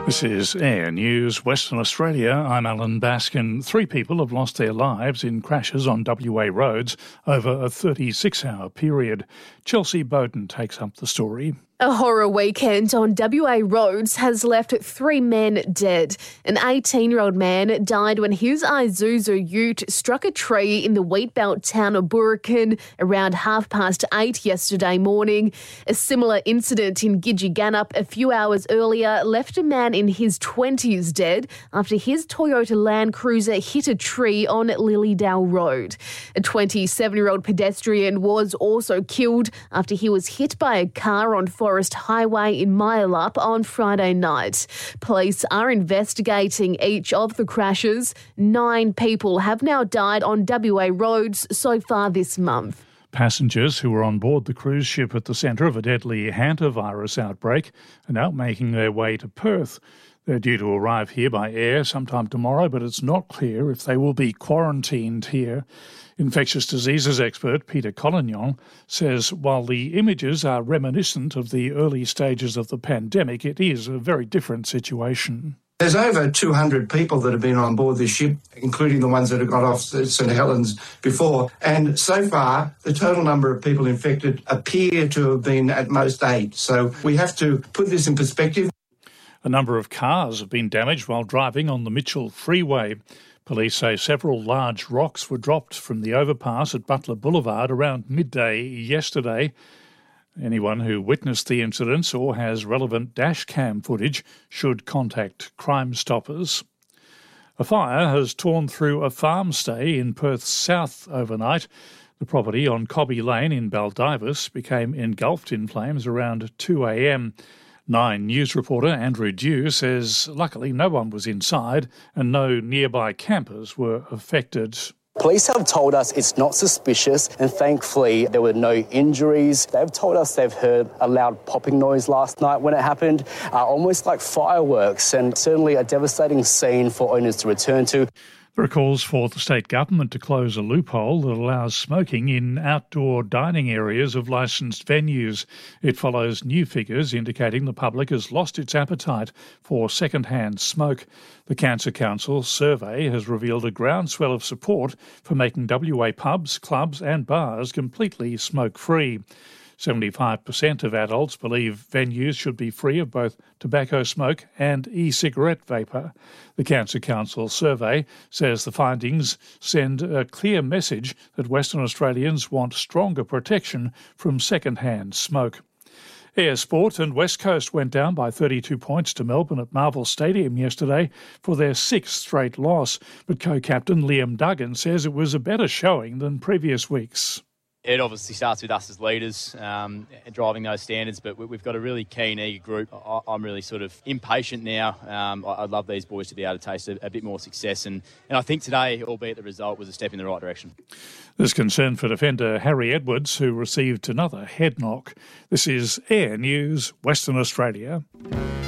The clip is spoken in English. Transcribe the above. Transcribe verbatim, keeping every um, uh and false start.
This is Air News, Western Australia. I'm Alan Baskin. Three people have lost their lives in crashes on W A roads over a thirty-six hour period. Chelsea Bowden takes up the story. A horror weekend on W A roads has left three men dead. An eighteen-year-old man died when his Isuzu ute struck a tree in the wheatbelt town of Burrakin around half past eight yesterday morning. A similar incident in Gidgegannup a few hours earlier left a man in his twenties dead after his Toyota Land Cruiser hit a tree on Lilydale Road. A twenty-seven-year-old pedestrian was also killed after he was hit by a car on Forest Highway in Myallup on Friday night. Police are investigating each of the crashes. Nine people have now died on W A roads so far this month. Passengers who were on board the cruise ship at the centre of a deadly hantavirus outbreak are now making their way to Perth. They're due to arrive here by air sometime tomorrow, but it's not clear if they will be quarantined here. Infectious diseases expert Peter Collignon says while the images are reminiscent of the early stages of the pandemic, it is a very different situation. There's over two hundred people that have been on board this ship, including the ones that have got off St Helens before. And so far, the total number of people infected appear to have been at most eight. So we have to put this in perspective. A number of cars have been damaged while driving on the Mitchell Freeway. Police say several large rocks were dropped from the overpass at Butler Boulevard around midday yesterday. Anyone who witnessed the incidents or has relevant dash cam footage should contact Crime Stoppers. A fire has torn through a farm stay in Perth's south overnight. The property on Cobby Lane in Baldivis became engulfed in flames around two a m. Nine News reporter Andrew Dew says luckily no one was inside and no nearby campers were affected. Police have told us it's not suspicious and thankfully there were no injuries. They've told us they've heard a loud popping noise last night when it happened, uh, almost like fireworks, and certainly a devastating scene for owners to return to. There are calls for the state government to close a loophole that allows smoking in outdoor dining areas of licensed venues. It follows new figures indicating the public has lost its appetite for second-hand smoke. The Cancer Council survey has revealed a groundswell of support for making W A pubs, clubs and bars completely smoke-free. seventy-five percent of adults believe venues should be free of both tobacco smoke and e-cigarette vapour. The Cancer Council survey says the findings send a clear message that Western Australians want stronger protection from second-hand smoke. Air Sport and West Coast went down by thirty-two points to Melbourne at Marvel Stadium yesterday for their sixth straight loss, but co-captain Liam Duggan says it was a better showing than previous weeks. It obviously starts with us as leaders, um, driving those standards, but we've got a really keen, eager group. I'm really sort of impatient now. Um, I'd love these boys to be able to taste a, a bit more success, and, and I think today, albeit the result, was a step in the right direction. There's concern for defender Harry Edwards, who received another head knock. This is Air News, Western Australia.